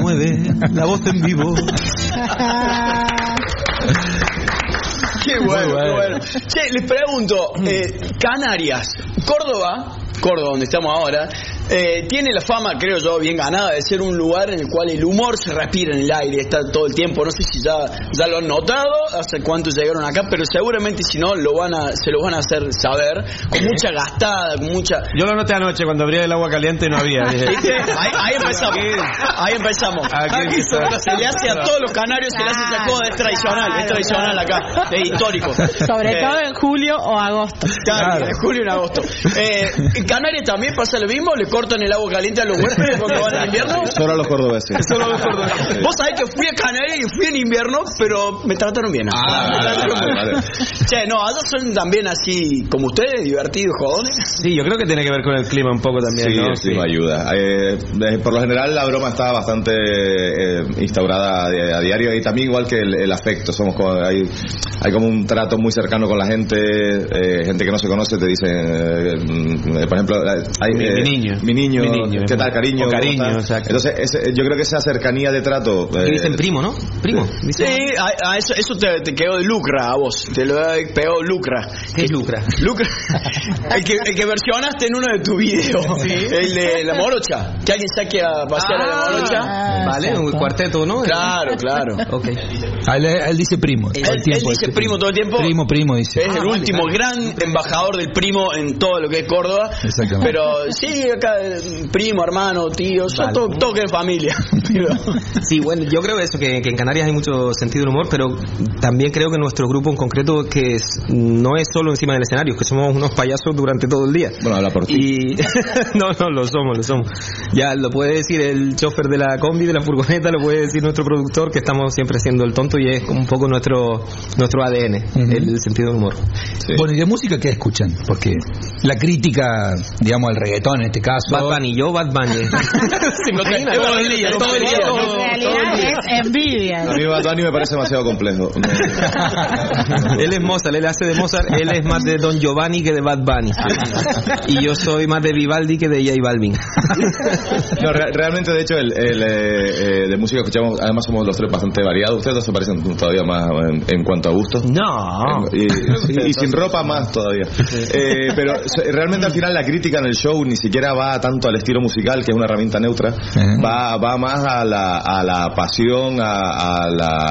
mueve la voz en vivo. Qué bueno, qué bueno. Che, les pregunto, Canarias, Córdoba, donde estamos ahora, tiene la fama, creo yo, bien ganada de ser un lugar en el cual el humor se respira en el aire, está todo el tiempo. No sé si ya lo han notado, hace cuánto llegaron acá, pero seguramente si no se lo van a hacer saber, con mucha gastada, con mucha... Yo lo noté anoche cuando abría el agua caliente y no había. Ahí empezamos. Aquí se le hace a todos los canarios, se le hace esa cosa, es tradicional acá, es histórico. Sobre todo en julio o agosto. Claro, en julio y en agosto. ¿En Canarias también pasa lo mismo? ¿Le cortan el agua caliente a los huéspedes cuando van en invierno? Solo a los cordobeses. Vos sabés que fui a Canarias y fui en invierno, pero me trataron bien. Vale. Che, no, allá son también así como ustedes, divertidos, jodones. Sí, yo creo que tiene que ver con el clima un poco también, sí, ¿no? Sí, ayuda. Por lo general la broma está bastante instaurada a diario, y también igual que el afecto. Hay como un trato muy cercano con la gente, gente que no se conoce te dice, por ejemplo, mi niño, ¿qué tal, cariño? Exacto. Entonces yo creo que esa cercanía de trato, dicen primo, ¿no? Primo. Sí, eso te quedó de lucra a vos, te lo he pegado lucra. ¿Qué es lucra? Lucra, el que versionaste en uno de tus videos, ¿sí? El de la morocha, que alguien saque a pasear a la morocha. Vale, un cuarteto, ¿no? Claro. Okay. Él dice primo. Él dice primo todo el tiempo. Primo dice. Es el último gran embajador del primo en todo lo que es Córdoba. Exactamente. Pero sí, acá primo, hermano, tío, son todo que es familia. Sí, bueno, yo creo eso, que en Canarias hay mucho sentido del humor, pero también creo que nuestro grupo en concreto no es solo encima del escenario, que somos unos payasos durante todo el día. Bueno, habla por ti. Y no, lo somos. Ya lo puede decir el chofer de la combi, de la furgoneta, lo puede decir nuestro productor, que estamos siempre siendo el tonto, y es un poco nuestro ADN, el sentido del humor. Sí. Bueno, ¿y de música qué escuchan? Porque la crítica, digamos, al reggaetón en este caso... Bad Bunny. Se imagina, todo el día. En realidad es envidia. A mí Bad Bunny me parece demasiado complejo. Él es Mozart, él hace de Mozart, él es más de Don Giovanni que de Bad Bunny. Y yo soy más de Vivaldi que de J Balvin. No, realmente, de hecho, de música escuchamos, además somos los tres bastante variados. Ustedes dos se parecen todavía más en cuanto a gustos. No. Y sin ropa más todavía. Pero realmente al final la crítica en el show ni siquiera va tanto al estilo musical, que es una herramienta neutra, va más a la pasión, a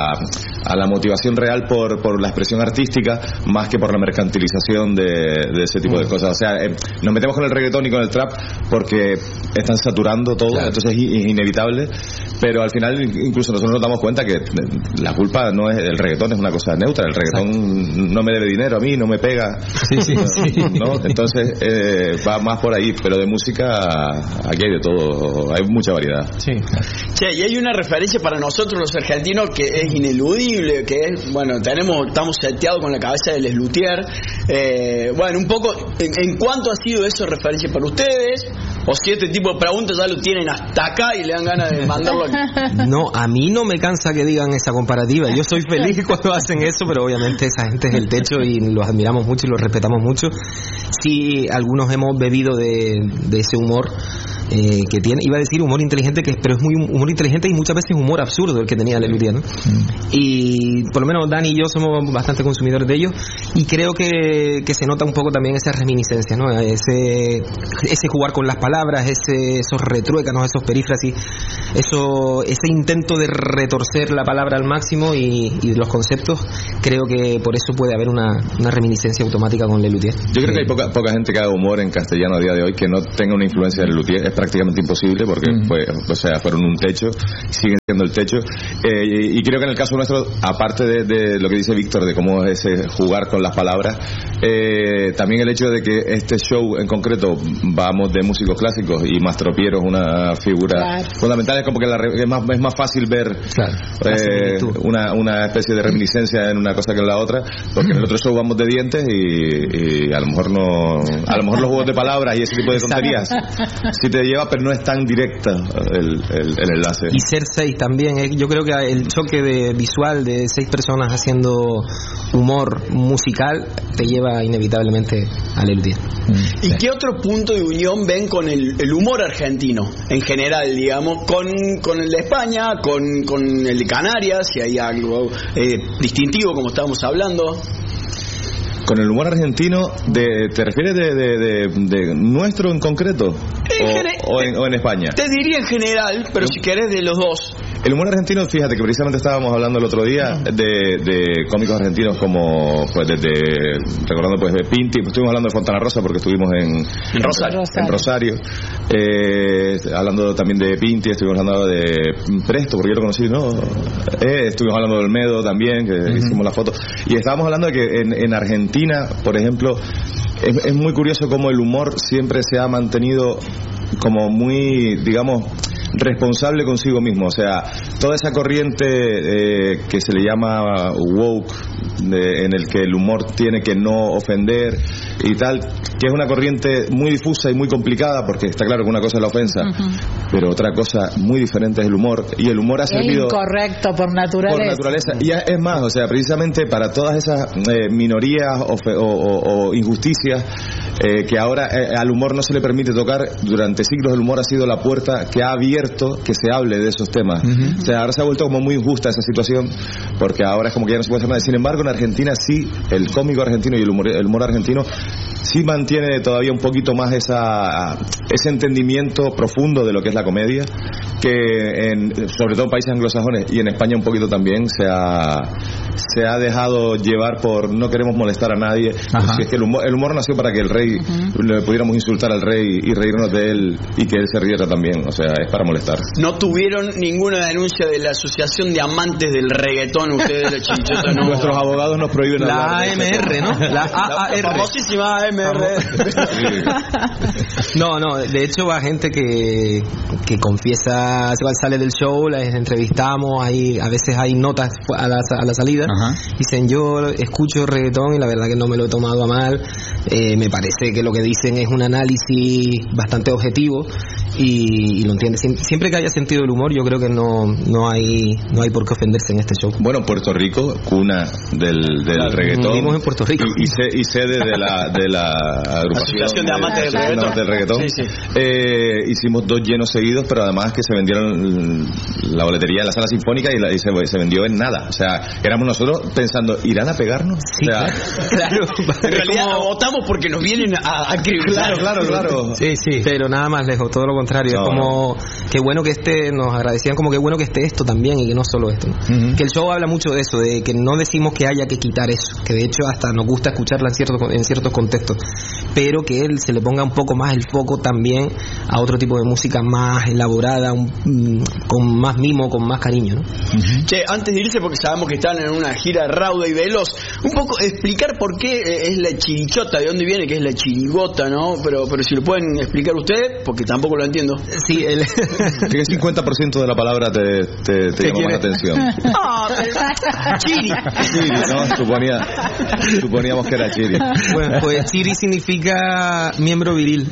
la motivación real por la expresión artística, más que por la mercantilización de ese tipo de cosas. O sea, nos metemos con el reggaetón y con el trap porque están saturando todo, claro. Entonces es inevitable, pero al final incluso nosotros nos damos cuenta que la culpa no es del reggaetón, es una cosa neutra. El reggaetón no me debe dinero a mí, no me pega, ¿no? Entonces va más por ahí, pero de música aquí hay de todo, hay mucha variedad. Sí. Che, y hay una referencia para nosotros los argentinos que es ineludible, que es, bueno, estamos seteados con la cabeza del Luthier. Bueno, un poco, ¿en cuánto ha sido eso referencia para ustedes? O si este tipo de preguntas ya lo tienen hasta acá y le dan ganas de mandarlo aquí. No, a mí no me cansa que digan esa comparativa. Yo soy feliz cuando hacen eso, pero obviamente esa gente es el techo y los admiramos mucho y los respetamos mucho. Sí, algunos hemos bebido de ese humor que tiene, iba a decir humor inteligente, pero es muy humor inteligente y muchas veces humor absurdo el que tenía Lelutier, ¿no? Y por lo menos Dani y yo somos bastante consumidores de ellos, y creo que se nota un poco también esa reminiscencia, ¿no? Ese jugar con las palabras, esos retruécanos, esos perífrasis, ese intento de retorcer la palabra al máximo y los conceptos. Creo que por eso puede haber una reminiscencia automática con Lelutier. Yo creo que hay poca gente que haga humor en castellano a día de hoy que no tenga una influencia de Lelutier. Es prácticamente imposible porque fueron un techo, siguen siendo el techo, y creo que en el caso nuestro, aparte de lo que dice Víctor de cómo es jugar con las palabras, también el hecho de que este show en concreto vamos de músicos clásicos y Mastropiero es una figura fundamental, es como que es más fácil ver una especie de reminiscencia en una cosa que en la otra, porque en el otro show vamos de dientes y a lo mejor los juegos de palabras y ese tipo de tonterías sí te lleva, pero no es tan directa el enlace. Y Cersei también. Yo creo que el choque visual de 6 personas haciendo humor musical te lleva inevitablemente al eludir. ¿Y qué otro punto de unión ven con el humor argentino en general, digamos, con el de España, con el de Canarias, si hay algo distintivo como estábamos hablando? Con el humor argentino, ¿te refieres de nuestro en concreto? ¿O en España? Te diría en general, pero si querés de los dos. El humor argentino, fíjate que precisamente estábamos hablando el otro día de cómicos argentinos como, pues, recordando pues de Pinti, pues, estuvimos hablando de Fontana Rosa porque estuvimos en Rosario. Hablando también de Pinti, estuvimos hablando de Presto, porque yo lo conocí, ¿no? Estuvimos hablando de Olmedo también, que hicimos la foto. Y estábamos hablando de que en Argentina, por ejemplo, es muy curioso cómo el humor siempre se ha mantenido como muy, digamos, responsable consigo mismo. O sea, toda esa corriente que se le llama woke, en el que el humor tiene que no ofender y tal, que es una corriente muy difusa y muy complicada, porque está claro que una cosa es la ofensa, pero otra cosa muy diferente es el humor, y el humor ha servido... Es incorrecto por naturaleza. Y es más, o sea, precisamente para todas esas minorías o injusticias que ahora al humor no se le permite tocar, durante siglos el humor ha sido la puerta que ha abierto que se hable de esos temas. O sea, ahora se ha vuelto como muy injusta esa situación, porque ahora es como que ya no se puede hacer nada. Sin embargo, en Argentina sí, el cómico argentino y el humor argentino sí mantiene todavía un poquito más ese entendimiento profundo de lo que es la comedia, que sobre todo en países anglosajones y en España un poquito también se ha dejado llevar por no queremos molestar a nadie. Si es que el humor nació para que el rey le pudiéramos insultar al rey y reírnos de él y que él se riera también, o sea, es para molestar. No tuvieron ninguna denuncia de la Asociación de Amantes del Reggaetón ustedes de la Chinchota, ¿no? Nuestros abogados nos prohíben la hablar de AMR, ¿no? La AAR. La famosísima AMR. No, de hecho va gente que confiesa, sale del show, las entrevistamos, a veces hay notas a la salida, dicen yo escucho reggaetón y la verdad que no me lo he tomado a mal, me parece que lo que dicen es un análisis bastante objetivo y lo entiende. Siempre que haya sentido el humor, yo creo que no hay por qué ofenderse en este show. Bueno, Puerto Rico, cuna del reggaetón. Vivimos en Puerto Rico. Y sede de la Asociación de Amantes del Reggaetón. Sí. Hicimos 2 llenos seguidos, pero además que se vendieron la boletería en la sala sinfónica y se vendió en nada. O sea, éramos nosotros pensando, ¿irán a pegarnos? Sí, o sea, claro. En realidad votamos porque nos vienen a acribillar. Claro. Sí. Pero nada más lejos, todo lo contrario. Es como, qué bueno que nos agradecían como qué bueno que esté esto también y que no solo esto, ¿no? Que el show habla mucho de eso, de que no decimos que haya que quitar eso, que de hecho hasta nos gusta escucharla en ciertos contextos, pero que él se le ponga un poco más el foco también a otro tipo de música más elaborada, con más mimo, con más cariño, ¿no? Che, antes de irse, porque sabemos que están en una gira rauda y veloz, un poco explicar por qué es la chirichota, de dónde viene, que es la chirigota, ¿no? Pero si lo pueden explicar ustedes, porque tampoco lo entiendo. Sí, que el 50% de la palabra te llama más la atención. Chiri, ¿no? Suponíamos que era chiri. Bueno, pues chiri significa miembro viril.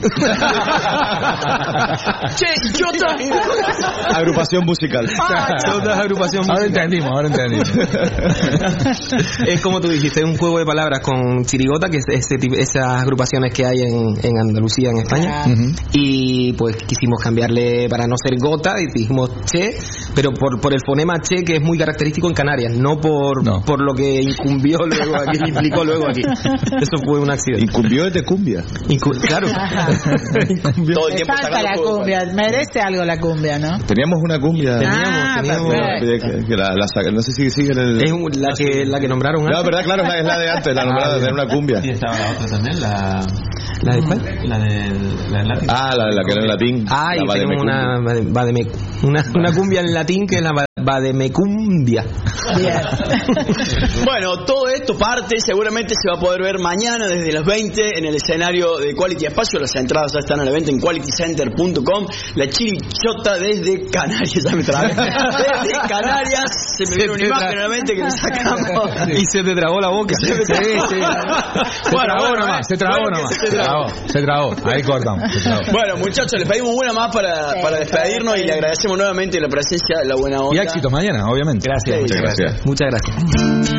Che, chota. Agrupación musical. Chota es agrupación musical. Ahora entendimos. Es como tú dijiste, es un juego de palabras con chirigota, que es esas agrupaciones que hay en Andalucía, en España. Y pues quisimos cambiarle para no ser gota y dijimos che, pero por el fonema che, que es muy característico en Canarias, no por lo que incumbió luego aquí, implicó luego aquí. Eso fue un accidente. Incumbió es de cumbia. Claro. Todo el tiempo falta la cumbia, merece algo la cumbia, ¿no? Teníamos una cumbia. Teníamos que no sé si siguen el... Es la que nombraron antes. No, verdad, claro, es la de antes, la nombrada de una cumbia. Y estaba la otra también, ¿La de cuál? La del latín. La que era en latín. Y tenemos una cumbia en latín que es la Vademecundia. Bien. Bueno, todo esto parte, seguramente se va a poder ver mañana desde las 20 en el escenario de Quality Espacio. Las entradas ya están a la venta en qualitycenter.com. La chirichota desde Canarias, ya me trabé. Desde Canarias, se me viene una imagen a la mente que le sacamos. Y se te trabó la boca. Se trabó. Ahí cortamos. Bueno, muchachos, les pedimos una más para despedirnos y le agradecemos nuevamente la presencia, la buena onda. éxitos mañana, obviamente. Gracias. Muchas gracias. Muchas gracias.